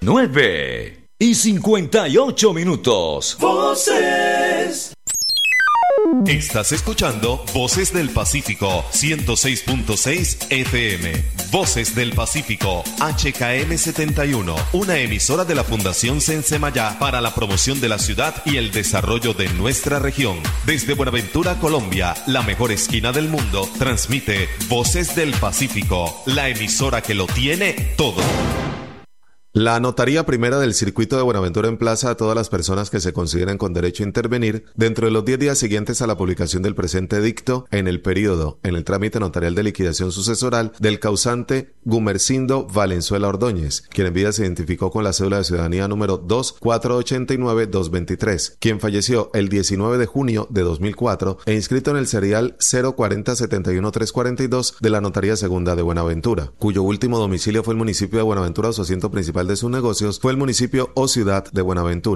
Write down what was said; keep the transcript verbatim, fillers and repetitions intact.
nueve y cincuenta y ocho minutos. Voces. Estás escuchando Voces del Pacífico ciento seis punto seis F M. Voces del Pacífico H K M setenta y uno, una emisora de la Fundación Sensemayá para la promoción de la ciudad y el desarrollo de nuestra región. Desde Buenaventura, Colombia, la mejor esquina del mundo, transmite Voces del Pacífico, la emisora que lo tiene todo. La Notaría Primera del Circuito de Buenaventura emplaza a todas las personas que se consideren con derecho a intervenir dentro de los diez días siguientes a la publicación del presente edicto en el periodo, en el trámite notarial de liquidación sucesoral del causante Gumercindo Valenzuela Ordóñez, quien en vida se identificó con la cédula de ciudadanía número dos cuatro ocho nueve dos dos tres, quien falleció el diecinueve de junio de dos mil cuatro e inscrito en el serial cero cuatro cero siete uno tres cuatro dos de la Notaría Segunda de Buenaventura, cuyo último domicilio fue el municipio de Buenaventura o su asiento principal de sus negocios fue el municipio o ciudad de Buenaventura.